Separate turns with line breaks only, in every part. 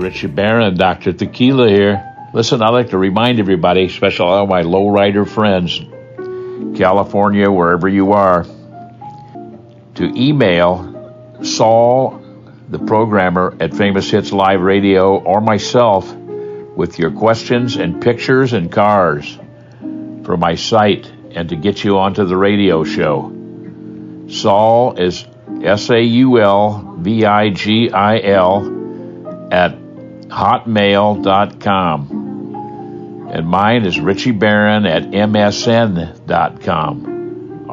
Richie Barron, Dr. Tequila here. Listen, I'd like to remind everybody, especially all my lowrider friends, California, wherever you are, to email Saul, the programmer at Famous Hits Live Radio, or myself with your questions and pictures and cars for my site and to get you onto the radio show. Saul is SAULVIGIL at hotmail.com. And mine is Richie Barron at MSN.com.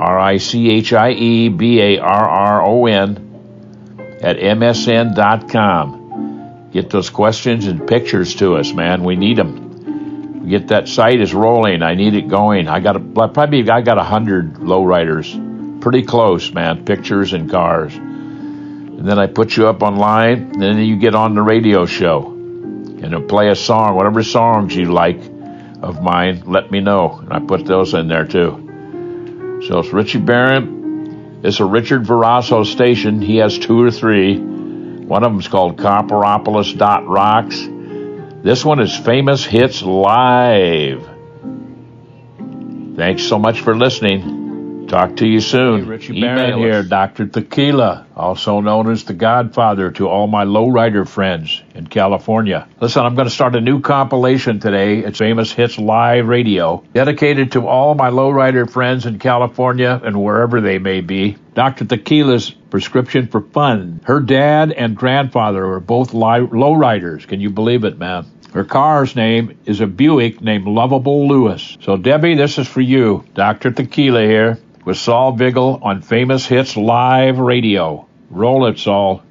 RICHIEBARRON at MSN.com. Get those questions and pictures to us, man. We need them. Get that site is rolling. I need it going. I got 100 lowriders. Pretty close, man. Pictures and cars. And then I put you up online, and then you get on the radio show. And it'll play a song, whatever songs you like of mine, let me know. And I put those in there too. So it's Richie Barron. It's a Richard Verasso station. He has 2 or 3. One of them's called Copperopolis.rocks. This one is Famous Hits Live. Thanks so much for listening. Talk to you soon.
Hey, Richie Barron here,
Dr. Tequila, also known as the Godfather to all my lowrider friends in California. Listen, I'm going to start a new compilation today. It's Famous Hits Live Radio, dedicated to all my lowrider friends in California and wherever they may be. Dr. Tequila's Prescription for Fun. Her dad and grandfather were both lowriders. Can you believe it, man? Her car's name is a Buick named Lovable Lewis. So, Debbie, this is for you. Dr. Tequila here with Saul Vigil on Famous Hits Live Radio. Roll it, Saul.